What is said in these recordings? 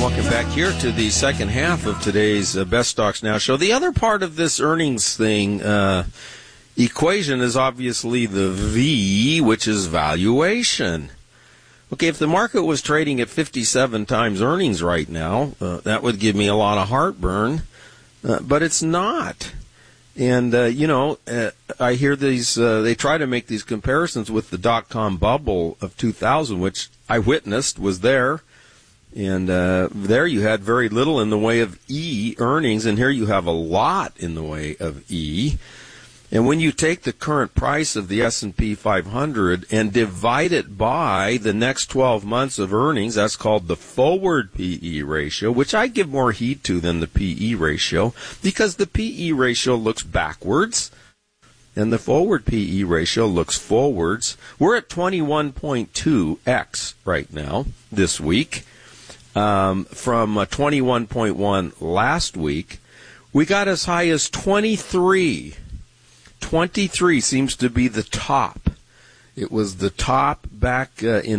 Welcome back here to the second half of today's Best Stocks Now show. The other part of this earnings thing equation is obviously the V, which is valuation. Okay, if the market was trading at 57 times earnings right now, that would give me a lot of heartburn, but it's not. And, I hear these, they try to make these comparisons with the dot-com bubble of 2000, which I witnessed, was there. And there you had very little in the way of E earnings, and here you have a lot in the way of E. And when you take the current price of the S&P 500 and divide it by the next 12 months of earnings, that's called the forward PE ratio, which I give more heed to than the PE ratio, because the PE ratio looks backwards and the forward PE ratio looks forwards. We're at 21.2x right now this week. From 21.1 last week, we got as high as 23. 23 seems to be the top. It was the top back in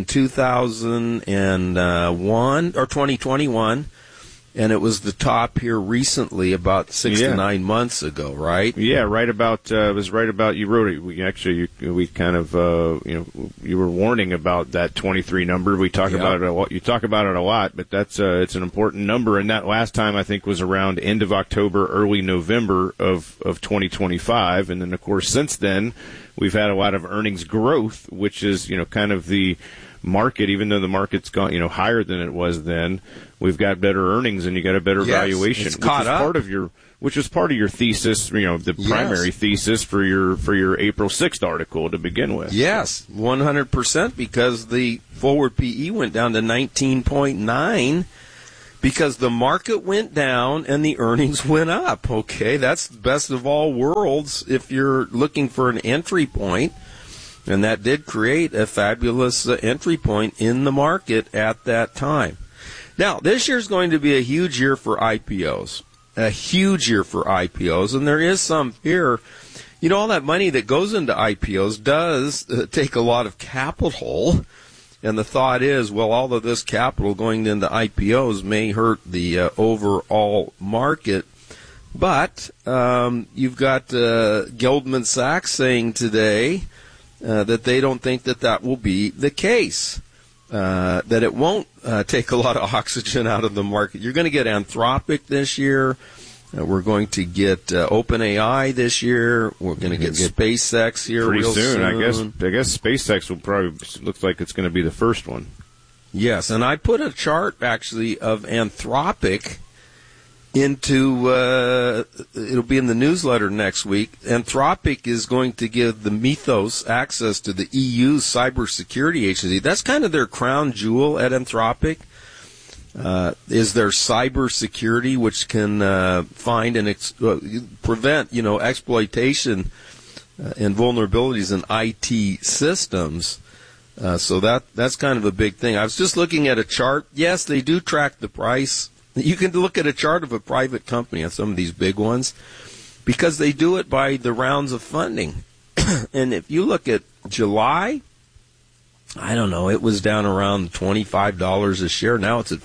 2001 or 2021, and it was the top here recently, about 6 to 9 months ago, right? Yeah, right about. It was right about. You wrote it. We kind of. You were warning about that 23 number. We talk about it a lot. You talk about it a lot, but that's it's an important number. And that last time I think was around end of October, early November of 2025. And then of course since then we've had a lot of earnings growth, which is kind of the market, even though the market's gone, higher than it was then, we've got better earnings and you got a better valuation, which is part of your thesis, the primary thesis for your April 6th article to begin with. Yes, 100%, because the forward PE went down to 19.9 because the market went down and the earnings went up. Okay, that's the best of all worlds if you're looking for an entry point. And that did create a fabulous entry point in the market at that time. Now, this year's going to be a huge year for IPOs. A huge year for IPOs. And there is some fear. All that money that goes into IPOs does take a lot of capital. And the thought is, well, all of this capital going into IPOs may hurt the overall market. But you've got Goldman Sachs saying today that they don't think that will be the case, that it won't take a lot of oxygen out of the market. You're going to get Anthropic this year. We're going to get OpenAI this year. We're going to get SpaceX here pretty real soon. I guess SpaceX will probably looks like it's going to be the first one. Yes, and I put a chart actually of Anthropic into it'll be in the newsletter next week. Anthropic is going to give the Mythos access to the EU's cybersecurity agency. That's kind of their crown jewel at Anthropic. Is their cybersecurity, which can find and prevent, exploitation and vulnerabilities in IT systems. So that's kind of a big thing. I was just looking at a chart. Yes, they do track the price. You can look at a chart of a private company on some of these big ones because they do it by the rounds of funding. And if you look at July, I don't know, it was down around $25 a share. Now it's at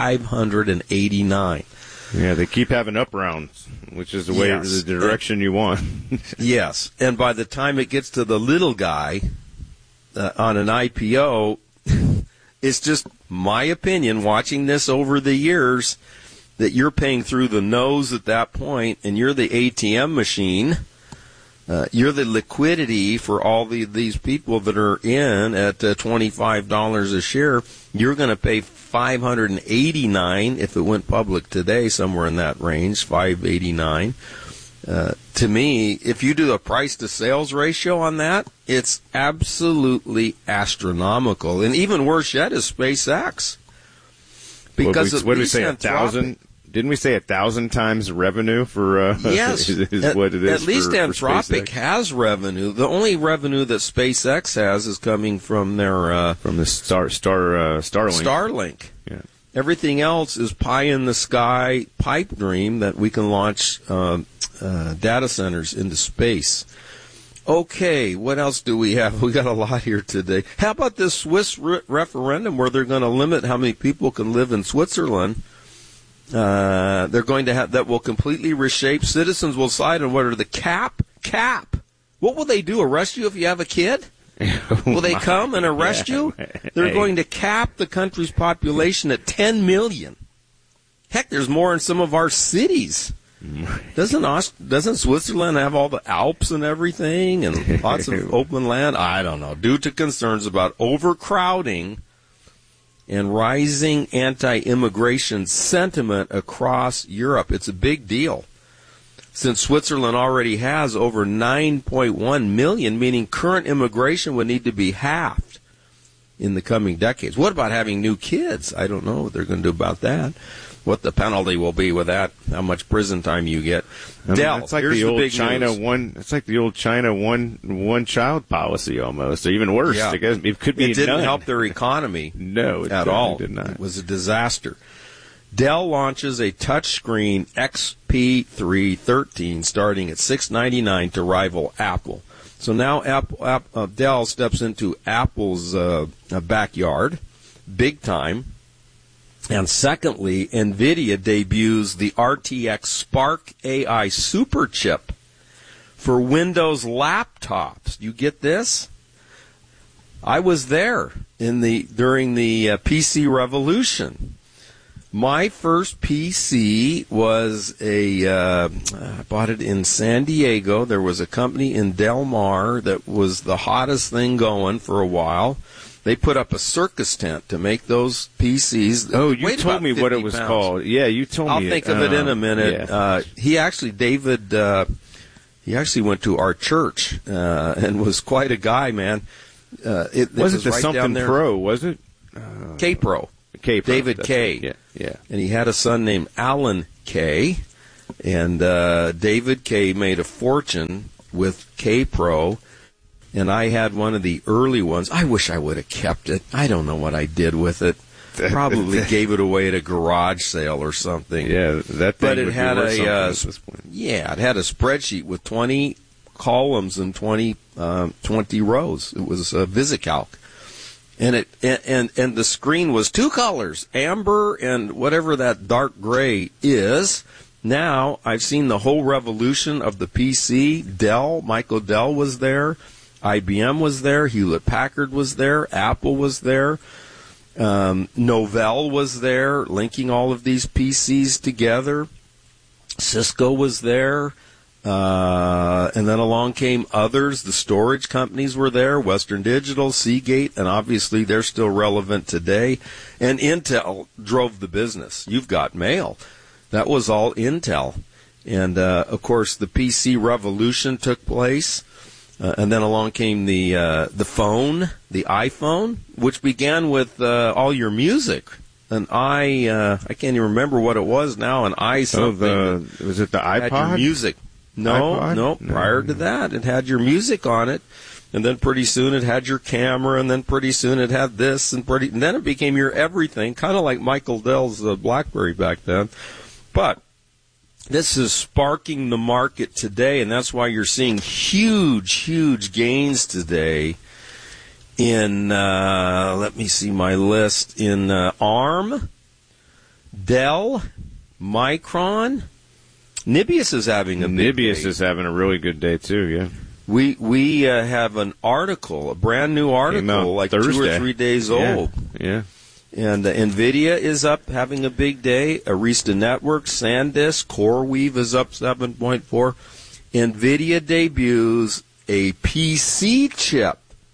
$589. Yeah, they keep having up rounds, which is the way the direction you want. Yes, and by the time it gets to the little guy on an IPO, it's just my opinion, watching this over the years, that you're paying through the nose at that point, and you're the ATM machine. You're the liquidity for all these people that are in at $25 a share. You're going to pay $589 if it went public today, somewhere in that range, $589. To me, if you do a price-to-sales ratio on that, it's absolutely astronomical. And even worse yet is SpaceX. Because what did we say, 1,000? Didn't we say 1,000 times revenue for? Yes, is what it is. At least for Anthropic has revenue. The only revenue that SpaceX has is coming from their from the Starlink. Starlink. Yeah. Everything else is pie in the sky pipe dream that we can launch data centers into space. Okay, what else do we have? We got a lot here today. How about this Swiss referendum where they're going to limit how many people can live in Switzerland? They're going to have that will completely reshape. Citizens will decide on what are the cap. What will they do? Arrest you if you have a kid? Will they come and arrest you? They're going to cap the country's population at 10 million. Heck, there's more in some of our cities. Doesn't Switzerland have all the Alps and everything and lots of open land? I don't know. Due to concerns about overcrowding and rising anti-immigration sentiment across Europe, it's a big deal. Since Switzerland already has over 9.1 million, meaning current immigration would need to be halved in the coming decades. What about having new kids? I don't know what they're going to do about that. What the penalty will be with that, how much prison time you get. Dell, it's like here's the old big China news. It's like the old China one child policy almost. Or even worse. Yeah. It could be It didn't none. help their economy No, it at all. did not. It was a disaster. Dell launches a touchscreen XP313 starting at $699 to rival Apple. So now Dell steps into Apple's backyard, big time. And secondly, NVIDIA debuts the RTX Spark AI Superchip for Windows laptops. You get this? I was there during the PC revolution. My first PC was I bought it in San Diego. There was a company in Del Mar that was the hottest thing going for a while. They put up a circus tent to make those PCs. Oh, you told me what it was called. Yeah, you told me. I'll think of it in a minute. Yeah. He actually went to our church and was quite a guy, man. It was was the right something down there. Pro, was it? K-Pro. K-Pro. David K. Yeah. And he had a son named Alan K. And David K. made a fortune with K-Pro. And I had one of the early ones. I wish I would have kept it. I don't know what I did with it. Probably gave it away at a garage sale or something. Yeah, that thing but it would had be worth something a at this point. Yeah, it had a spreadsheet with 20 columns and 20 rows. It was VisiCalc. And and the screen was two colors, amber and whatever that dark gray is. Now I've seen the whole revolution of the PC. Michael Dell was there. IBM was there. Hewlett-Packard was there. Apple was there. Novell was there, linking all of these PCs together. Cisco was there. And then along came others. The storage companies were there, Western Digital, Seagate, and obviously they're still relevant today. And Intel drove the business. You've got mail. That was all Intel. And, of course, the PC revolution took place. And then along came the phone, the iPhone, which began with all your music. I can't even remember what it was now. An i something. Was it the iPod? Had your music. No, iPod? Prior to that, it had your music on it, and then pretty soon it had your camera, and then pretty soon it had this, and then it became your everything, kind of like Michael Dell's BlackBerry back then. But this is sparking the market today, and that's why you're seeing huge gains today in, let me see my list, in ARM, Dell, Micron. Nibius is having a big day. Nibius is having a really good day, too, yeah. We have an article, a brand new article, like Thursday. 2 or 3 days old. Yeah. And NVIDIA is up, having a big day. Arista Networks, SanDisk, CoreWeave is up 7.4. NVIDIA debuts a PC chip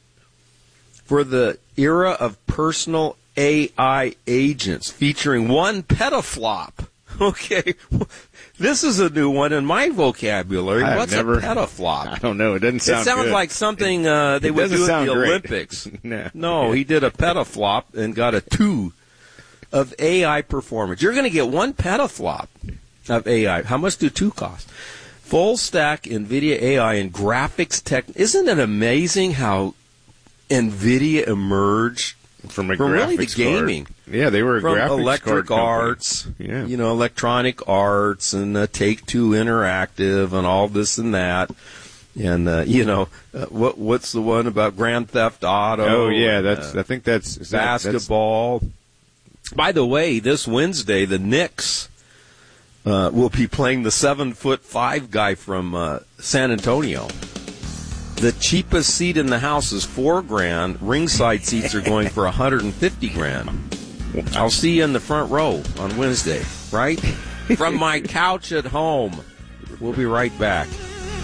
for the era of personal AI agents featuring 1 petaflop. Okay, this is a new one in my vocabulary. What's a petaflop? I don't know. It doesn't sound It sounds good. like something they would do at the great. Olympics. No, he did a petaflop and got a 2 of AI performance. You're going to get 1 petaflop of AI. How much do 2 cost? Full stack NVIDIA AI and graphics tech. Isn't it amazing how NVIDIA emerged from really the graphics gaming? Card. Yeah, they were a from graphics Electric card Arts, yeah. Electronic Arts and Take-Two Interactive and all this and that. And, what's the one about Grand Theft Auto? Oh, yeah, I think that's basketball. By the way, this Wednesday, the Knicks will be playing the 7'5" guy from San Antonio. The cheapest seat in the house is $4,000. Ringside seats are going for $150,000. I'll see you in the front row on Wednesday, right? From my couch at home. We'll be right back.